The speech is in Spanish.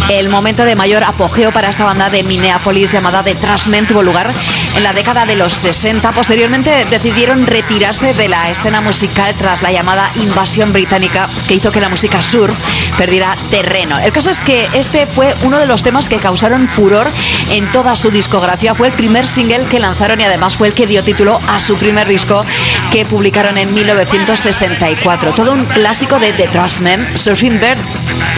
El momento de mayor apogeo para esta banda de Minneapolis llamada The Trashmen tuvo lugar en la década de los 60. Posteriormente decidieron retirarse de la escena musical tras la llamada invasión británica que hizo que la música surf perdiera terreno. El caso es que este fue uno de los temas que causaron furor en toda su discografía. Fue el primer single que lanzaron y además fue el que dio título a su primer disco que publicaron en 1964. Todo un clásico de The Trashmen, Surfing Bird.